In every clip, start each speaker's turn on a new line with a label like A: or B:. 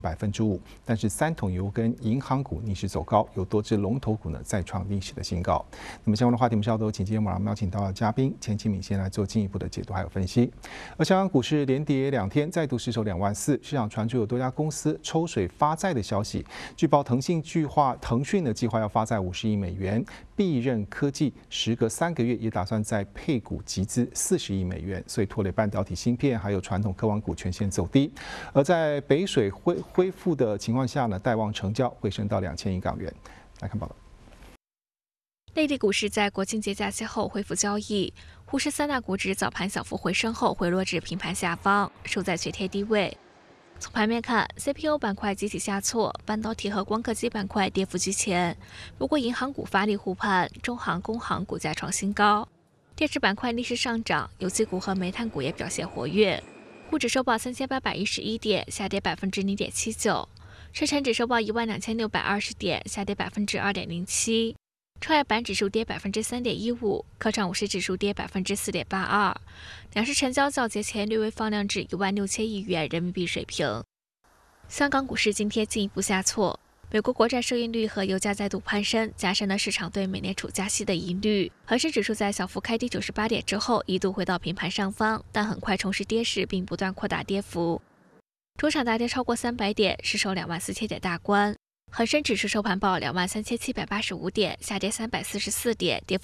A: 5%，但是3桶油跟银行股逆势走高，有多只龙头股呢再创历史的新高。那么相关的话题，我们稍后请今天晚上邀请到的嘉宾钱启敏先来做进一步的解读还有分析。而香港股市连跌2天，再度失守24000，市场传出有多家公司抽水发债的消息。据报，腾讯的计划要发债50亿美元，必任科技时隔3个月也打算在配股集资40亿美元，所以拖累半导体芯片还有传统科网股全线走低。而在北水恢复的情况下呢，待望成交回升到2000亿港元。来看报道。
B: 内地股市在国庆节假期后恢复交易，沪市3大股指早盘小幅回升后回落至平盘下方，收在全贴低位。从盘面看 ，CPU 板块集体下挫，半导体和光刻机板块跌幅居前。不过银行股发力护盘，中行、工行股价创新高。电池板块逆势上涨，油气股和煤炭股也表现活跃。沪指收报3811点，下跌0.79%；深成指收报12620点，下跌2.07%；创业板指数跌3.15%，科创50指数跌4.82%。两市成交较节前略微放量至16000亿元人民币水平。香港股市今天进一步下挫。美国国债收益率和油价再度攀升，加深了市场对美联储加息的疑虑。恒生指数在小幅开低98点之后，一度回到平盘上方，但很快重拾跌势，并不断扩大跌幅。中场大跌超过300点，失守24000点大关。恒生指数收盘报23785点，下跌344点，跌幅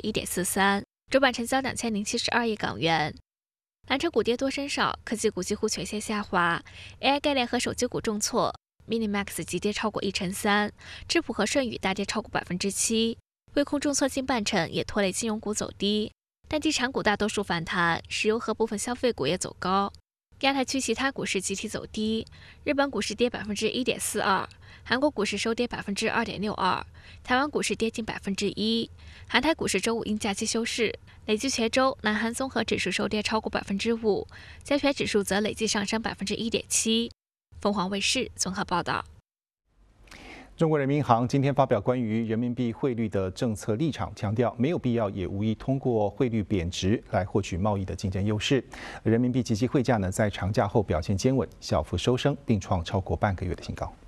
B: 1.43%。主板成交2072亿港元。蓝筹股跌多升少，科技股几乎全线下滑 ，AI 概念和手机股重挫。Minimax 急跌超过1%，智谱和舜宇大跌超过7%，汇控重挫近半成，也拖累金融股走低。但地产股大多数反弹，石油和部分消费股也走高。亚太区其他股市集体走低，日本股市跌1.42%，韩国股市收跌2.62%，台湾股市跌近1%。韩台股市周五因假期休市，累计全周南韩综合指数收跌超过5%，加权指数则累计上升1.7%。凤凰卫视综合报道。
A: 中国人民银行今天发表关于人民币汇率的政策立场，强调没有必要也无意通过汇率贬值来获取贸易的竞争优势。人民币即期汇价呢，在长假后表现坚稳，小幅收升，并创超过半个月的新高。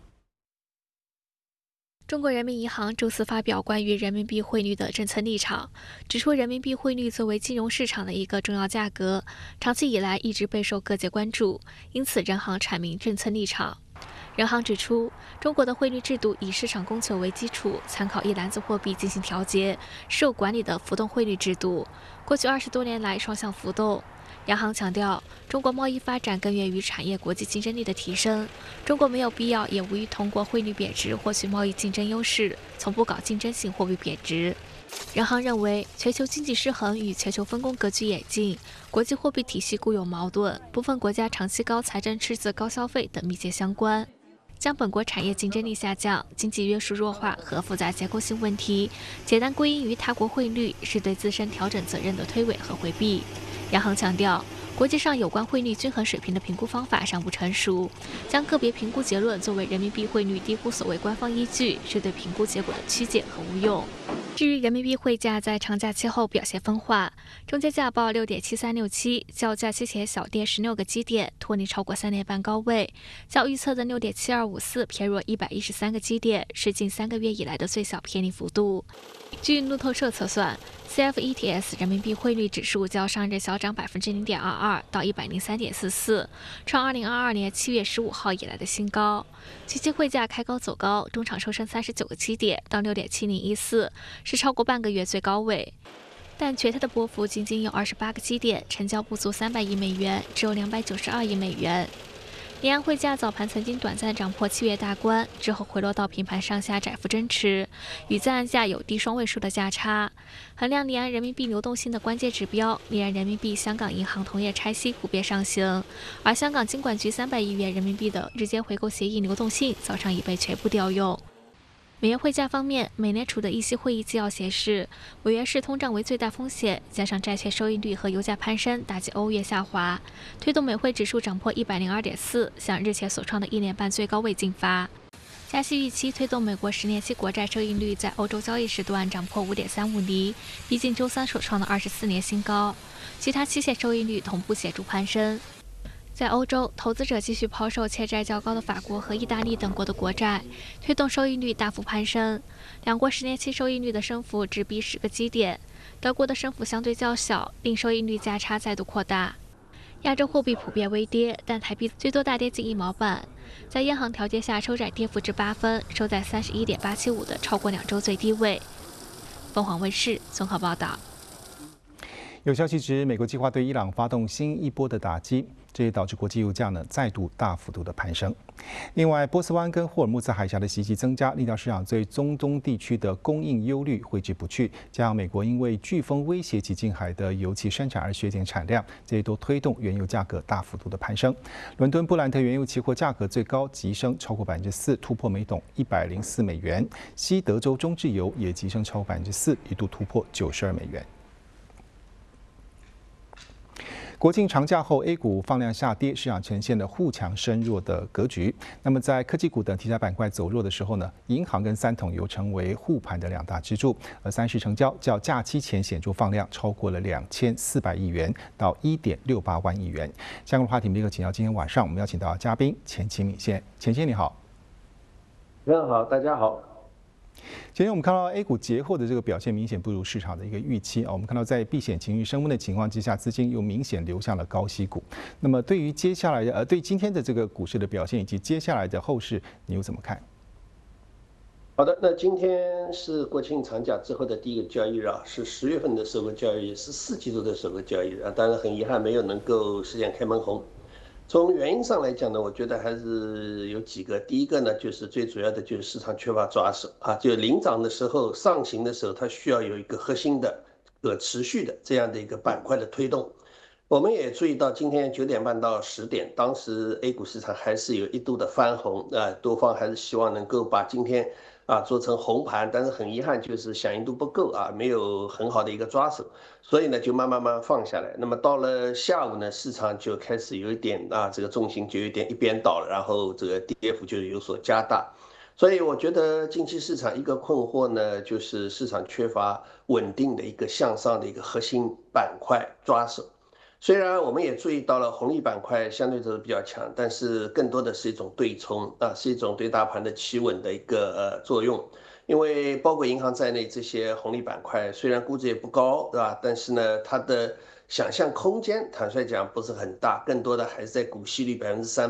B: 中国人民银行周四发表关于人民币汇率的政策立场，指出人民币汇率作为金融市场的一个重要价格，长期以来一直备受各界关注，因此人行阐明政策立场。人行指出，中国的汇率制度以市场供求为基础，参考一篮子货币进行调节，是有管理的浮动汇率制度。过去20多年来双向浮动。央行强调，中国贸易发展根源于产业国际竞争力的提升，中国没有必要也无意通过汇率贬值获取贸易竞争优势，从不搞竞争性货币贬值。人行认为，全球经济失衡与全球分工格局演进、国际货币体系固有矛盾、部分国家长期高财政赤字、高消费等密切相关。将本国产业竞争力下降、经济约束弱化和复杂结构性问题简单归因于他国汇率，是对自身调整责任的推诿和回避。央行强调，国际上有关汇率均衡水平的评估方法尚不成熟，将个别评估结论作为人民币汇率低估所谓官方依据，是对评估结果的曲解和误用。至于人民币汇价在长假期后表现分化，中间价报6.7367，较假期前小跌16个基点，脱离超过3年半高位，较预测的6.7254偏弱113个基点，是近3个月以来的最小偏离幅度。据路透社测算，CFETS 人民币汇率指数较上日小涨0.22%到103.44，创2022年7月15号以来的新高。即期汇价开高走高，中场收升39个基点到6.7014，是超过半个月最高位。但全天的波幅仅有28个基点，成交不足300亿美元，只有292亿美元。离岸汇价早盘曾经短暂涨破7月大关，之后回落到平盘上下窄幅争持，与在岸价有低双位数的价差。衡量离岸人民币流动性的关键指标，离岸人民币香港银行同业拆息普遍上行，而香港金管局300亿元人民币的日间回购协议流动性早上已被全部调用。美元汇价方面，美联储的议息会议纪要显示，委员视通胀为最大风险，加上债券收益率和油价攀升，打击欧元下滑，推动美汇指数涨破102.4，向日前所创的1年半最高位进发。加息预期推动美国10年期国债收益率在欧洲交易时段涨破5.35厘，逼近周三所创的24年新高，其他期限收益率同步显著攀升。 在欧洲，投资者继续抛售欠债较高的法国和意大利等国的国债，推动收益率大幅攀升。两国10年期收益率的升幅直逼10个基点，德国的升幅相对较小，令收益率价差再度扩大。亚洲货币普遍微跌，但台币最多大跌近1毛半，在央行调节下收窄跌幅至8分，收在31.875的超过2周最低位。凤凰卫视综合报道。
A: 有消息指，美国计划对伊朗发动新一波的打击，这也导致国际油价再度大幅度的攀升。另外，波斯湾跟霍尔木兹海峡的袭击增加，令到市场对中东地区的供应忧虑挥之不去。加上美国因为飓风威胁其近海的油气生产而削减产量，这些都推动原油价格大幅度的攀升。伦敦布兰特原油期货价格最高急升超过4%，突破每桶$104。西德州中质油也急升超过4%，一度突破$92。国庆长假后 ，A 股放量下跌，市场呈现了互强深弱的格局。那么在科技股等题材板块走弱的时候呢，银行跟三桶油成为护盘的2大支柱。而三市成交较假期前显著放量，超过了2400亿元到1.68万亿元。相关的话题，立刻请到今天晚上我们邀请到的嘉宾钱其敏先，钱先你好。
C: 主持人好，大家好。
A: 今天我们看到 A 股节后的这个表现明显不如市场的一个预期啊，我们看到在避险情绪升温的情况之下，资金又明显流向了高息股。那么对于接下来的对今天的这个股市的表现以及接下来的后市，你又怎么看？
C: 好的，那今天是国庆长假之后的第一个交易日啊，是10月份的首个交易日，是4季度的首个交易日啊。当然很遗憾没有能够实现开门红。从原因上来讲呢，我觉得还是有几个。第一个呢，就是最主要的就是市场缺乏抓手啊，就领涨的时候、上行的时候，它需要有一个核心的、可持续的这样的一个板块的推动。我们也注意到，今天9点半到10点，当时 A 股市场还是有一度的翻红啊，多方还是希望能够把今天做成红盘，但是很遗憾就是响应度不够啊，没有很好的一个抓手，所以呢就慢慢放下来。那么到了下午呢，市场就开始有一点这个重心就有点一边倒了，然后这个跌幅就有所加大。所以我觉得近期市场一个困惑呢，就是市场缺乏稳定的一个向上的一个核心板块抓手。虽然我们也注意到了红利板块相对都是比较强，但是更多的是一种对冲啊，是一种对大盘的企稳的一个作用。因为包括银行在内，这些红利板块虽然估值也不高，对吧？但是呢，它的想象空间坦率讲不是很大，更多的还是在股息率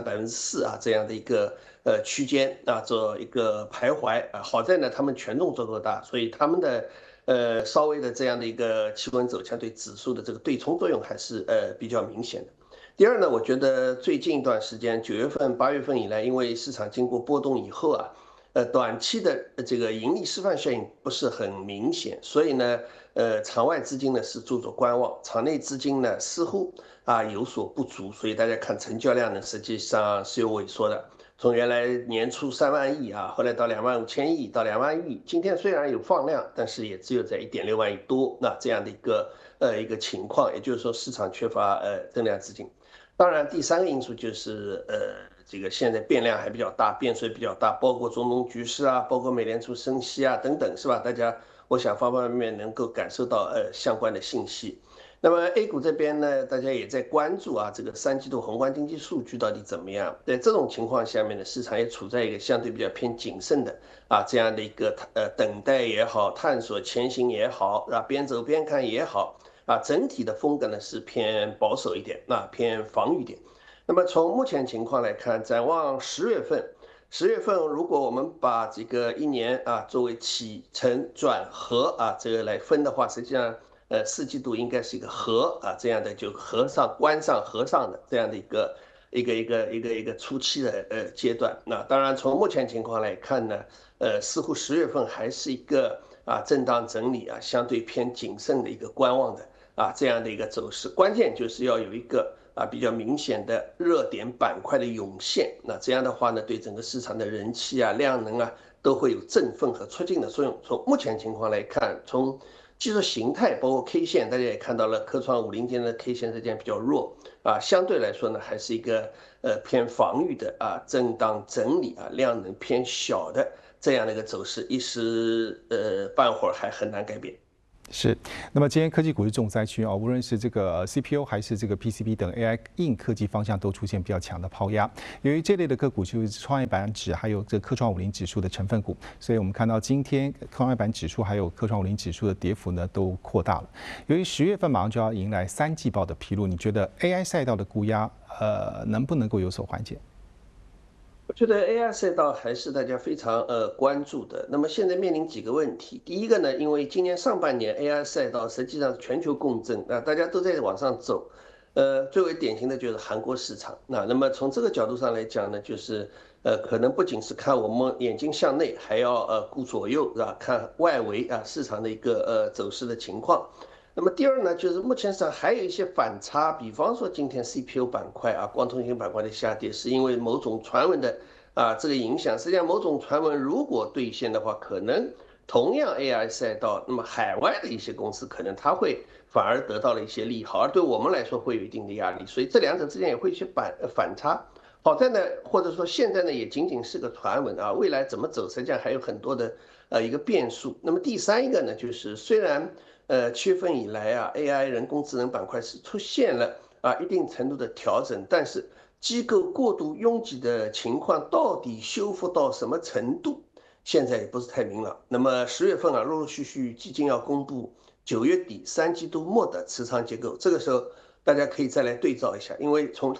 C: 3%、4%这样的一个区间做一个徘徊啊。好在呢，他们权重足够大，所以他们的稍微的这样的一个企稳走强对指数的这个对冲作用还是比较明显的。第二呢，我觉得最近一段时间9月份、8月份以来，因为市场经过波动以后短期的这个盈利示范效应不是很明显，所以呢，场外资金呢是做着观望，场内资金呢似乎有所不足，所以大家看成交量呢实际上是有萎缩的。从原来年初3万亿后来到2万5千亿到2万亿，今天虽然有放量，但是也只有在1.6万亿多，那这样的一个情况，也就是说市场缺乏增量资金。当然，第三个因素就是这个现在变量还比较大，变数比较大，包括中东局势包括美联储升息等等，是吧？大家我想方方面面能够感受到相关的信息。那么 A 股这边呢，大家也在关注这个3季度宏观经济数据到底怎么样？在这种情况下面呢，市场也处在一个相对比较偏谨慎的这样的一个等待也好，探索前行也好，边走边看也好整体的风格呢是偏保守一点，偏防御点。那么从目前情况来看，展望10月份。10月份，如果我们把这个一年作为起承转合这个来分的话，实际上4季度应该是一个合这样的，就合上关上合上的这样的一个初期的阶段。那当然从目前情况来看呢，似乎10月份还是一个震荡整理相对偏谨慎的一个观望的这样的一个走势。关键就是要有一个比较明显的热点板块的涌现，那这样的话呢，对整个市场的人气量能都会有振奋和促进的作用。从目前情况来看，从技术形态包括 K 线，大家也看到了，科创50间的 K 线之间比较弱相对来说呢，还是一个偏防御的震荡整理量能偏小的这样的一个走势，一时半会儿还很难改变。
A: 是，那么今天科技股是重灾区啊，无论是这个CPU 还是这个 PCB 等 AI 硬科技方向都出现比较强的抛压。由于这类的个股就是创业板指还有这科创50指数的成分股，所以我们看到今天创业板指数还有科创50指数的跌幅呢都扩大了。由于10月份马上就要迎来3季报的披露，你觉得 AI 赛道的估压能不能够有所缓解？
C: 我觉得 AI 赛道还是大家非常关注的。那么现在面临几个问题。第一个呢，因为今年上半年 AI 赛道实际上是全球共振啊，大家都在往上走。最为典型的就是韩国市场。那么从这个角度上来讲呢，就是可能不仅是看我们眼睛向内，还要顾左右，是吧？看外围啊市场的一个走势的情况。那么第二呢，就是目前上还有一些反差，比方说今天 CPU 板块啊，光通信板块的下跌，是因为某种传闻的这个影响。实际上，某种传闻如果兑现的话，可能同样 AI 赛道，那么海外的一些公司可能它会反而得到了一些利好，而对我们来说会有一定的压力。所以这两者之间也会去反差。好在呢，或者说现在呢，也仅仅是个传闻啊，未来怎么走，实际上还有很多的一个变数。那么第三一个呢，就是虽然7月份以来啊 ，AI 人工智能板块是出现了一定程度的调整，但是机构过度拥挤的情况到底修复到什么程度，现在也不是太明朗。那么10月份啊，陆陆续续基金要公布9月底3季度末的持仓结构，这个时候大家可以再来对照一下，因为从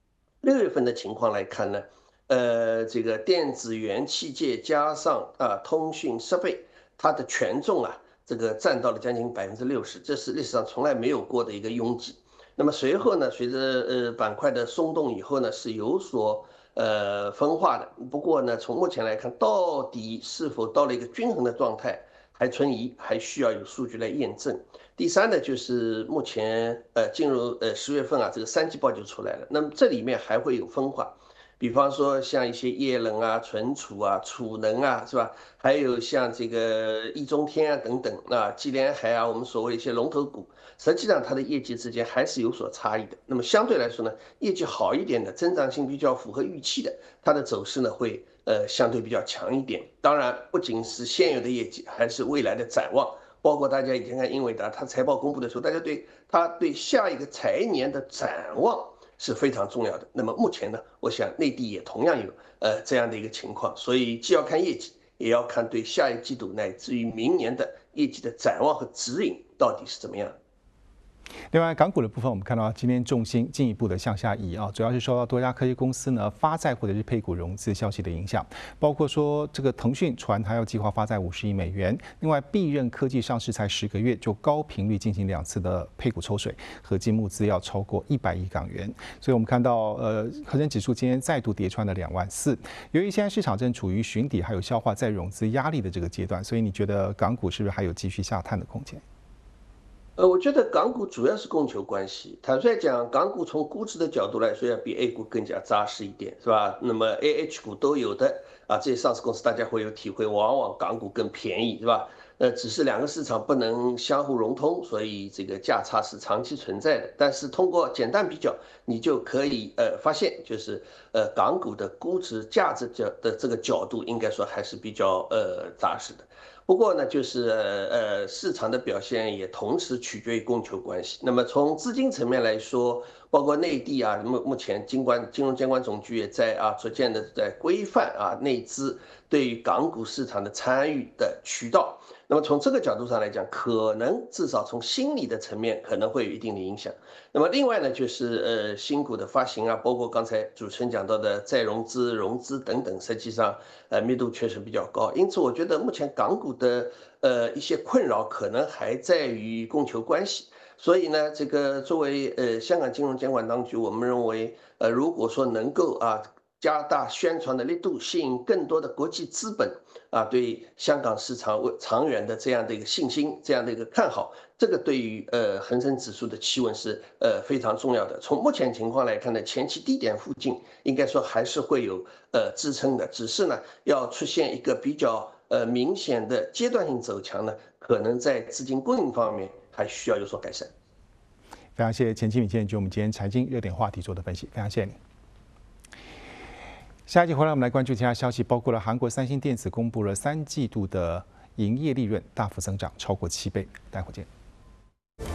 C: 6月份的情况来看呢，这个电子元器件加上通讯设备，它的权重啊。这个占到了将近60%，这是历史上从来没有过的一个拥挤。那么随后呢，随着板块的松动以后呢，是有所分化的。不过呢，从目前来看，到底是否到了一个均衡的状态，还存疑，还需要有数据来验证。第三呢，就是目前进入10月份啊，这个3季报就出来了。那么这里面还会有分化。比方说像一些液冷啊、存储啊、储能啊，是吧？还有像这个易中天啊等等纪联海啊，我们所谓一些龙头股，实际上它的业绩之间还是有所差异的。那么相对来说呢，业绩好一点的、增长性比较符合预期的，它的走势呢会相对比较强一点。当然，不仅是现有的业绩，还是未来的展望。包括大家以前看英伟达，它财报公布的时候，大家对它对下一个财年的展望。是非常重要的。那么目前呢，我想内地也同样有这样的一个情况，所以既要看业绩，也要看对下一季度乃至于明年的业绩的展望和指引到底是怎么样。
A: 另外，港股的部分，我们看到今天重心进一步的向下移啊，主要是受到多家科技公司呢发债或者是配股融资消息的影响，包括说这个腾讯传它要计划发债50亿美元，另外必任科技上市才10个月就高频率进行2次的配股抽水，合计募资要超过100亿港元，所以我们看到恒生指数今天再度跌穿了24000。由于现在市场正处于寻底还有消化再融资压力的这个阶段，所以你觉得港股是不是还有继续下探的空间？
C: 我觉得港股主要是供求关系。坦率讲，港股从估值的角度来说，要比 A 股更加扎实一点，是吧？那么 AH 股都有的这些上市公司大家会有体会，往往港股更便宜，是吧？只是两个市场不能相互融通，所以这个价差是长期存在的。但是通过简单比较，你就可以发现，就是港股的估值价值的这个角度，应该说还是比较扎实的。不过呢，就是市场的表现也同时取决于供求关系。那么从资金层面来说，包括内地啊，目前金融监管总局也在逐渐的在规范内资对于港股市场的参与的渠道。那么从这个角度上来讲，可能至少从心理的层面可能会有一定的影响。那么另外呢，就是新股的发行啊，包括刚才主持人讲到的再融资、融资等等，实际上密度确实比较高。因此，我觉得目前港股的一些困扰可能还在于供求关系。所以呢，这个作为香港金融监管当局，我们认为如果说能够加大宣传的力度，吸引更多的国际资本对香港市场长远的这样的一个信心，这样的一个看好，这个对于恒生指数的企稳是非常重要的。从目前情况来看呢，前期低点附近应该说还是会有支撑的，只是呢要出现一个比较明显的阶段性走强呢，可能在资金供应方面还需要有所改善。
A: 非常谢谢钱其敏先生就我们今天财经热点话题做的分析，非常谢谢你。下一集回来，我们来关注其他消息，包括了韩国三星电子公布了3季度的营业利润大幅增长超过7倍。待会见。